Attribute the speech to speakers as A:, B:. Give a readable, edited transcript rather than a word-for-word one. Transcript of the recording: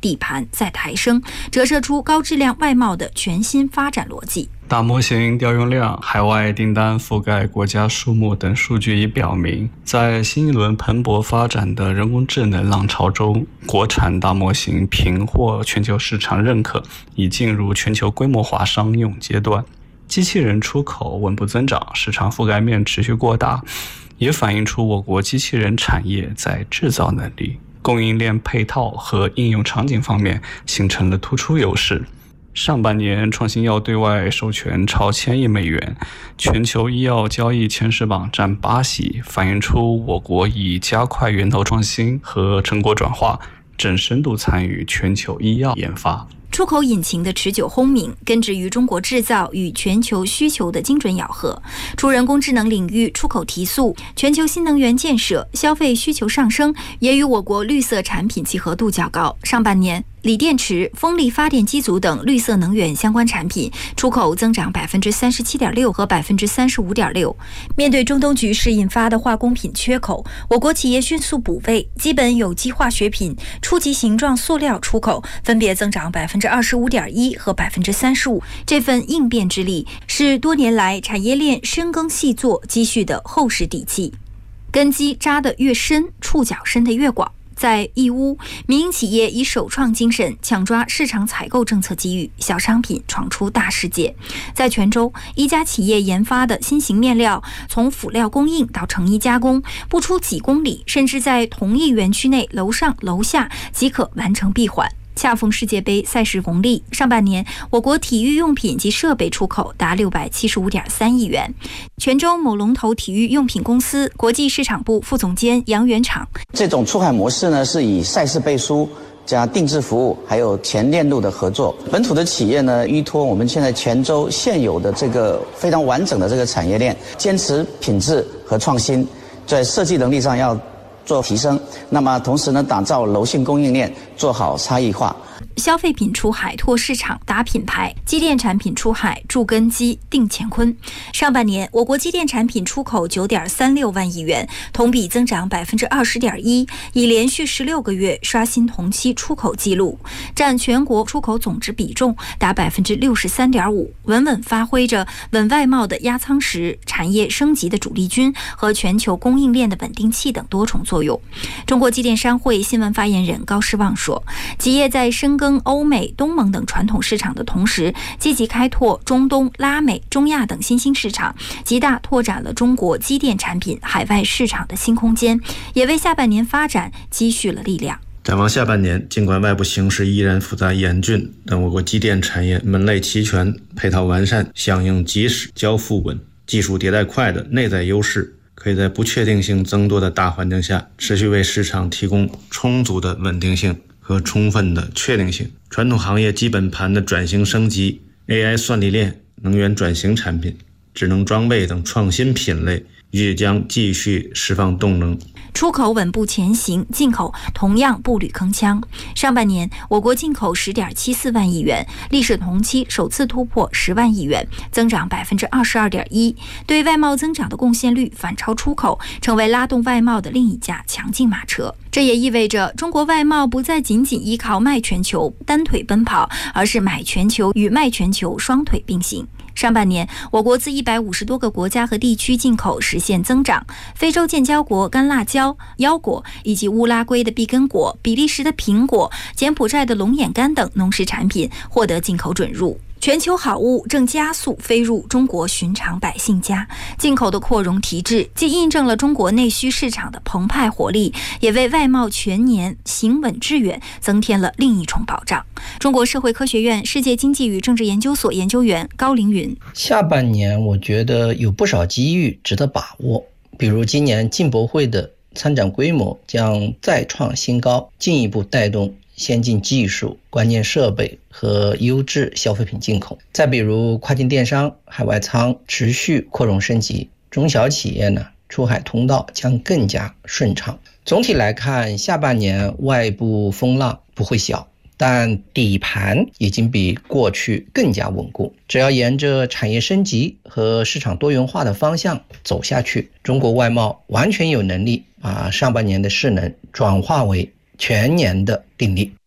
A: 底盘在抬升，折射出高质量外贸的全新发展逻辑。
B: 大模型调用量、海外订单覆盖国家数目等数据已表明，在新一轮蓬勃发展的人工智能浪潮中，国产大模型频获全球市场认可，已进入全球规模化商用阶段。机器人出口稳步增长，市场覆盖面持续扩大，也反映出我国机器人产业在制造能力、供应链配套和应用场景方面形成了突出优势。上半年创新药对外授权超1000亿美元，全球医药交易前10榜占8席，反映出我国已加快源头创新和成果转化，正深度参与全球医药研发。
A: 出口引擎的持久轰鸣，根植于中国制造与全球需求的精准咬合。除人工智能领域出口提速，全球新能源建设、消费需求上升，也与我国绿色产品契合度较高。上半年，锂电池、风力发电机组等绿色能源相关产品出口增长 37.6% 和 35.6%。面对中东局势引发的化工品缺口，我国企业迅速补位，基本有机化学品、初级形状塑料出口分别增长 25.1% 和 35%。这份应变之力是多年来产业链深耕细作积蓄的厚实底气。根基扎得越深，触角伸得越广。在义乌，民营企业以首创精神抢抓市场采购政策机遇，小商品闯出大世界。在泉州，一家企业研发的新型面料，从辅料供应到成衣加工，不出几公里，甚至在同一园区内楼上楼下即可完成闭环。恰逢世界杯赛事红利，上半年我国体育用品及设备出口达675.3亿元。泉州某龙头体育用品公司国际市场部副总监杨元厂，
C: 这种出海模式呢，是以赛事背书加定制服务，还有全链路的合作。本土的企业呢，依托我们现在泉州现有的这个非常完整的这个产业链，坚持品质和创新，在设计能力上要做提升，那么同时呢，打造柔性供应链，做好差异化。
A: 消费品出海拓市场打品牌，机电产品出海筑根基定乾坤。上半年，我国机电产品出口 9.36 万亿元，同比增长 20.1%， 已连续16个月刷新同期出口纪录，占全国出口总值比重达 63.5%， 稳稳发挥着稳外贸的压舱石、产业升级的主力军和全球供应链的稳定器等多重作用。中国机电商会新闻发言人高士旺说，企业在深耕欧美、东盟等传统市场的同时，积极开拓中东、拉美、中亚等新兴市场，极大拓展了中国机电产品海外市场的新空间，也为下半年发展积蓄了力量。
D: 展望下半年，尽管外部形势依然复杂严峻，但我国机电产业门类齐全、配套完善、响应及时、交付稳、技术迭代快的内在优势，可以在不确定性增多的大环境下，持续为市场提供充足的稳定性和充分的确定性。传统行业基本盘的转型升级、AI 算力链、能源转型产品、智能装备等创新品类也将继续释放动能。
A: 出口稳步前行，进口同样步履铿锵。上半年，我国进口 10.74 万亿元，历史同期首次突破10万亿元，增长 22.1%， 对外贸增长的贡献率反超出口，成为拉动外贸的另一架强劲马车。这也意味着中国外贸不再仅仅依靠卖全球单腿奔跑，而是买全球与卖全球双腿并行。上半年，我国自150多个国家和地区进口实现增长，非洲建交国干辣椒、腰果，以及乌拉圭的碧根果、比利时的苹果、柬埔寨的龙眼干等农食产品获得进口准入。全球好物正加速飞入中国寻常百姓家，进口的扩容提质，既印证了中国内需市场的澎湃活力，也为外贸全年行稳致远增添了另一重保障。中国社会科学院世界经济与政治研究所研究员高凌云：
E: 下半年我觉得有不少机遇值得把握，比如今年进博会的参展规模将再创新高，进一步带动先进技术、关键设备和优质消费品进口。再比如跨境电商、海外仓持续扩容升级，中小企业呢，出海通道将更加顺畅。总体来看，下半年外部风浪不会小，但底盘已经比过去更加稳固。只要沿着产业升级和市场多元化的方向走下去，中国外贸完全有能力把上半年的势能转化为全年的定力。